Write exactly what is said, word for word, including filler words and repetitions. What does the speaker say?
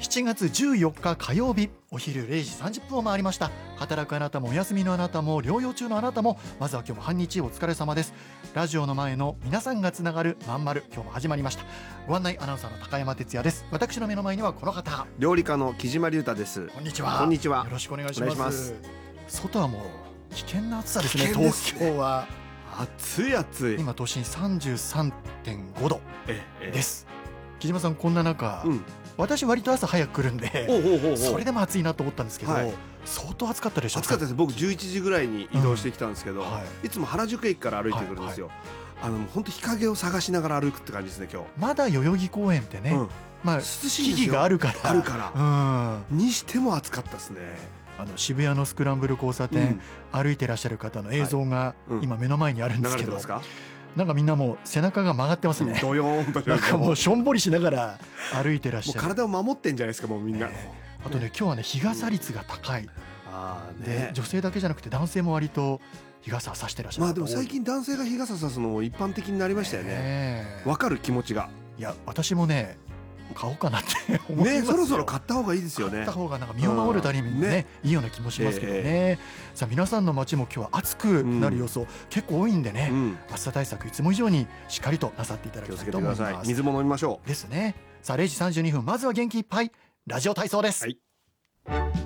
しちがつじゅうよっか火曜日、お昼れいじさんじゅっぷんを回りました。働くあなたもお休みのあなたも療養中のあなたも、まずは今日も半日お疲れ様です。ラジオの前の皆さんがつながるまんまる、今日も始まりました。ご案内アナウンサーの高山哲也です。私の目の前にはこの方、 料理家の木島隆太です。 こんにちは。 こんにちは。 よろしくお願いしお願まいしますす。外はもう危険な暑さですね。 危険です東京は暑い暑い。 今都心 さんじゅうさんてんごどええです。木島さん、こんな中、 うん。 私割と朝早く来るんで、 おうおうおうおう。 それでも暑いなと思ったんですけど、 はい相当暑かったでしょ。 暑かったです。僕じゅういちじぐらいに移動してきたんですけど、 うんはいいつも原宿駅から歩いてくるんですよ。あの本当日陰を探しながら歩くって感じですね今日。 まだ代々木公園ってね、 うんまあ涼しいんですよ木々があるからあるからうん、 にしても暑かったですね。 あの渋谷のスクランブル交差点、歩いてらっしゃる方の映像がうん今目の前にあるんですけど、 流れてますか？ なんかみんなもう背中が曲がってますね。 ドヨーンとなんかもうしょんぼりしながら歩いてらっしゃる。 もう体を守ってんじゃないですかもうみんな。 あとね、今日はね日傘率が高い、 ああでね。 女性だけじゃなくて男性も割と日傘さしてらっしゃる。 まあでも最近男性が日傘さすのも一般的になりましたよね。 ねわかる気持ちが。 いや私もね買おうかなって思いますよ。 ね、そろそろ買った方がいいですよね。 買った方がなんか身を守るためにね、 ねいいような気もしますけどね、さあ皆さんの街も今日は暑くなる予想、結構多いんでね、 うん。 暑さ対策いつも以上にしっかりとなさっていただき気をたつけてください。 いと思います水も飲みましょう。 ですね。さあれいじさんじゅうにふん、まずは元気いっぱいラジオ体操です、 はい。